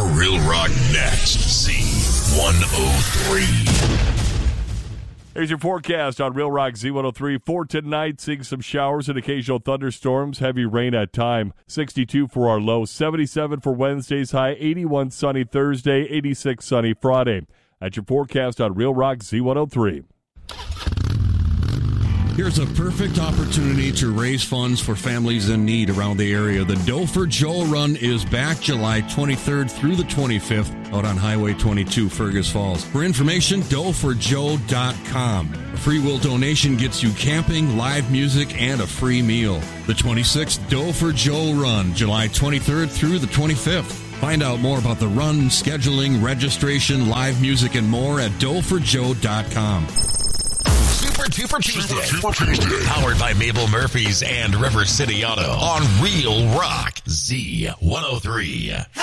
Real Rock next. Z103. Here's your forecast on Real Rock Z103. For tonight, seeing some showers and occasional thunderstorms, heavy rain at time. 62 for our low, 77 for Wednesday's high, 81 sunny Thursday, 86 sunny Friday. That's your forecast on Real Rock Z103. Here's a perfect opportunity to raise funds for families in need around the area. The Dough for Joe Run is back July 23rd through the 25th out on Highway 22, Fergus Falls. For information, doughforjoe.com. A free will donation gets you camping, live music, and a free meal. The 26th Dough for Joe Run, July 23rd through the 25th. Find out more about the run, scheduling, registration, live music, and more at doughforjoe.com. Super Tuesday. Powered by Mabel Murphy's and River City Auto on Real Rock Z103.